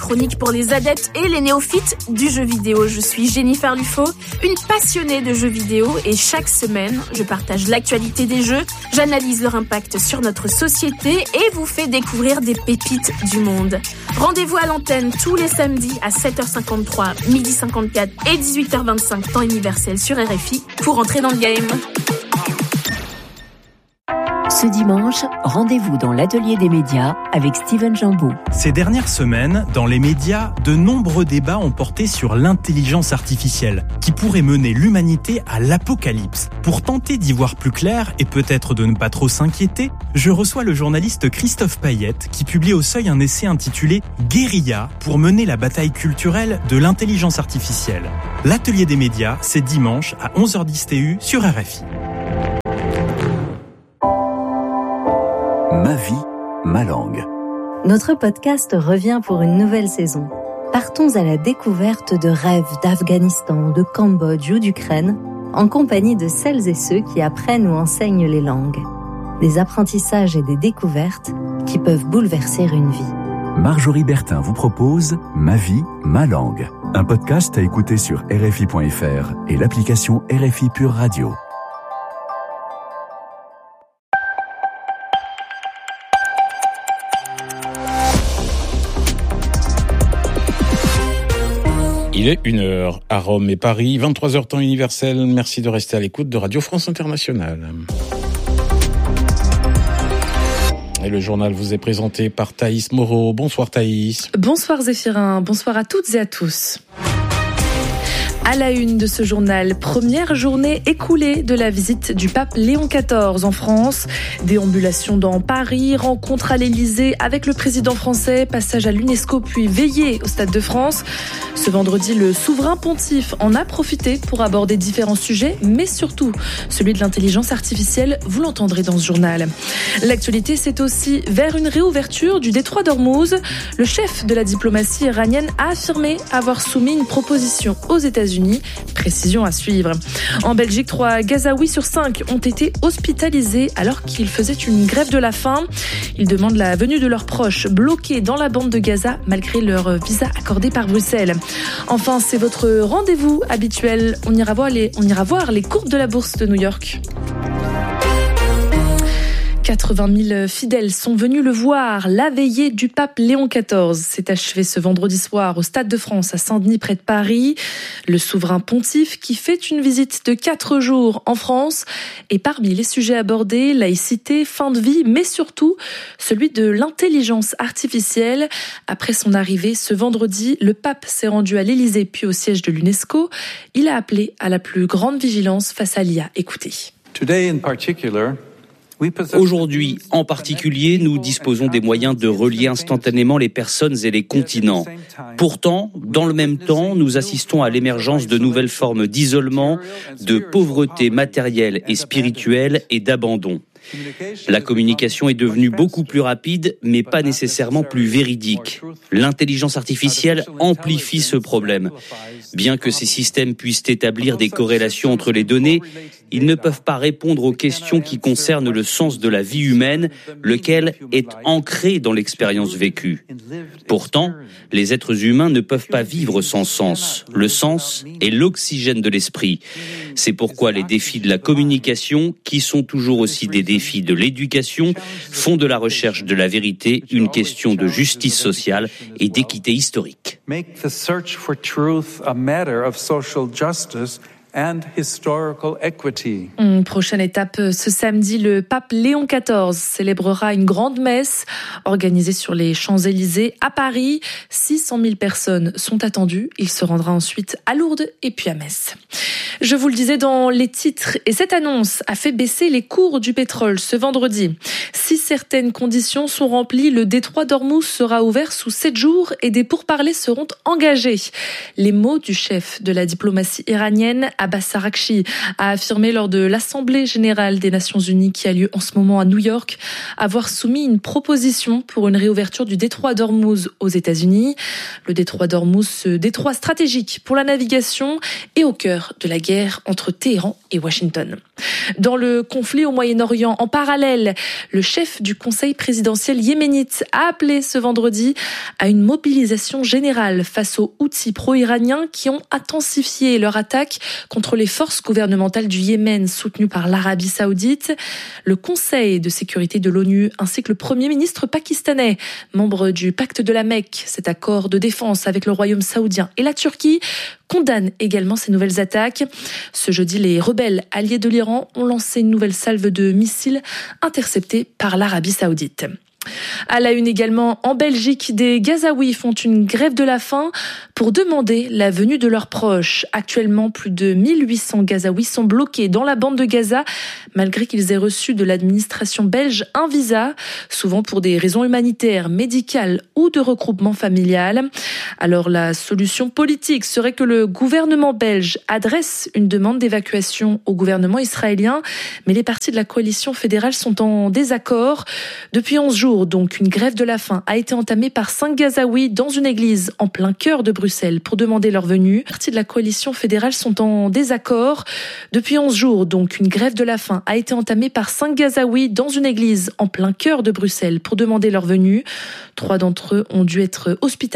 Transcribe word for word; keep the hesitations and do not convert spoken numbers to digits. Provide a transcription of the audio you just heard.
chronique pour les adeptes et les néophytes du jeu vidéo. Je suis Jennifer Lufo, une passionnée de jeux vidéo et chaque semaine, je partage l'actualité des jeux, j'analyse leur impact sur notre société et vous fais découvrir des pépites du monde. Rendez-vous à l'antenne tous les samedis à sept heures cinquante-trois, midi cinquante-quatre et dix-huit heures vingt-cinq temps universel sur R F I pour entrer dans le game. Ce dimanche, rendez-vous dans l'atelier des médias avec Steven Jambeau. Ces dernières semaines, dans les médias, de nombreux débats ont porté sur l'intelligence artificielle, qui pourrait mener l'humanité à l'apocalypse. Pour tenter d'y voir plus clair et peut-être de ne pas trop s'inquiéter, je reçois le journaliste Christophe Payette, qui publie au Seuil un essai intitulé « Guérilla pour mener la bataille culturelle de l'intelligence artificielle ». L'atelier des médias, c'est dimanche à onze heures dix T U sur R F I. Ma vie, ma langue. Notre podcast revient pour une nouvelle saison. Partons à la découverte de rêves d'Afghanistan, de Cambodge ou d'Ukraine, en compagnie de celles et ceux qui apprennent ou enseignent les langues. Des apprentissages et des découvertes qui peuvent bouleverser une vie. Marjorie Bertin vous propose Ma vie, ma langue. Un podcast à écouter sur R F I point F R et l'application R F I Pure Radio. Il est une heure à Rome et Paris, vingt-trois heures temps universel. Merci de rester à l'écoute de Radio France Internationale. Et le journal vous est présenté par Thaïs Moreau. Bonsoir Thaïs. Bonsoir Zéphirin, bonsoir à toutes et à tous. À la une de ce journal, première journée écoulée de la visite du pape Léon quatorze en France. Déambulation dans Paris, rencontre à l'Élysée avec le président français, passage à l'UNESCO puis veillée au Stade de France. Ce vendredi, le souverain pontife en a profité pour aborder différents sujets, mais surtout celui de l'intelligence artificielle, vous l'entendrez dans ce journal. L'actualité, c'est aussi vers une réouverture du détroit d'Ormuz. Le chef de la diplomatie iranienne a affirmé avoir soumis une proposition aux États-Unis. Précision à suivre. En Belgique, trois Gazaouis sur cinq ont été hospitalisés alors qu'ils faisaient une grève de la faim. Ils demandent la venue de leurs proches bloqués dans la bande de Gaza malgré leur visa accordé par Bruxelles. Enfin, c'est votre rendez-vous habituel. On ira voir les, on ira voir les courbes de la bourse de New York. quatre-vingt mille fidèles sont venus le voir. La veillée du pape Léon quatorze s'est achevée ce vendredi soir au Stade de France à Saint-Denis près de Paris. Le souverain pontife qui fait une visite de quatre jours en France. Et parmi les sujets abordés, laïcité, fin de vie, mais surtout celui de l'intelligence artificielle. Après son arrivée ce vendredi, le pape s'est rendu à l'Élysée puis au siège de l'UNESCO. Il a appelé à la plus grande vigilance face à l'I A. Écoutez. Today in particular, Aujourd'hui, en particulier, nous disposons des moyens de relier instantanément les personnes et les continents. Pourtant, dans le même temps, nous assistons à l'émergence de nouvelles formes d'isolement, de pauvreté matérielle et spirituelle et d'abandon. La communication est devenue beaucoup plus rapide, mais pas nécessairement plus véridique. L'intelligence artificielle amplifie ce problème. Bien que ces systèmes puissent établir des corrélations entre les données, ils ne peuvent pas répondre aux questions qui concernent le sens de la vie humaine, lequel est ancré dans l'expérience vécue. Pourtant, les êtres humains ne peuvent pas vivre sans sens. Le sens est l'oxygène de l'esprit. C'est pourquoi les défis de la communication, qui sont toujours aussi des défis de l'éducation, font de la recherche de la vérité une question de justice sociale et d'équité historique. Make the search for truth a matter of social justice and historical equity. Une prochaine étape, ce samedi, le pape Léon quatorze célébrera une grande messe organisée sur les Champs-Élysées à Paris. six cent mille personnes sont attendues. Il se rendra ensuite à Lourdes et puis à Metz. Je vous le disais dans les titres, et cette annonce a fait baisser les cours du pétrole ce vendredi. Si certaines conditions sont remplies, le détroit d'Ormuz sera ouvert sous sept jours et des pourparlers seront engagés. Les mots du chef de la diplomatie iranienne, Abbas Araghchi a affirmé lors de l'Assemblée générale des Nations unies qui a lieu en ce moment à New York avoir soumis une proposition pour une réouverture du détroit d'Ormuz aux États-Unis. Le détroit d'Ormuz, ce détroit stratégique pour la navigation, est au cœur de la guerre entre Téhéran et Washington. Dans le conflit au Moyen-Orient, en parallèle, le chef du conseil présidentiel yéménite a appelé ce vendredi à une mobilisation générale face aux Houthis pro-iraniens qui ont intensifié leur attaque contre les forces gouvernementales du Yémen soutenues par l'Arabie saoudite. Le Conseil de sécurité de l'ONU ainsi que le Premier ministre pakistanais, membre du pacte de la Mecque, cet accord de défense avec le Royaume saoudien et la Turquie, condamnent également ces nouvelles attaques. Ce jeudi, les rebelles alliés de l'Iran ont lancé une nouvelle salve de missiles interceptés par l'Arabie saoudite. À la une également, en Belgique, des Gazaouis font une grève de la faim pour demander la venue de leurs proches. Actuellement, plus de mille huit cents Gazaouis sont bloqués dans la bande de Gaza, malgré qu'ils aient reçu de l'administration belge un visa, souvent pour des raisons humanitaires, médicales ou de regroupement familial. Alors la solution politique serait que le gouvernement belge adresse une demande d'évacuation au gouvernement israélien, mais les partis de la coalition fédérale sont en désaccord. Depuis onze jours, donc, une grève de la faim a été entamée par cinq Gazaouis dans une église en plein cœur de Bruxelles pour demander leur venue. Les partis de la coalition fédérale sont en désaccord. Depuis onze jours, donc, une grève de la faim a été entamée par cinq Gazaouis dans une église en plein cœur de Bruxelles pour demander leur venue. Trois d'entre eux ont dû être hospitalisés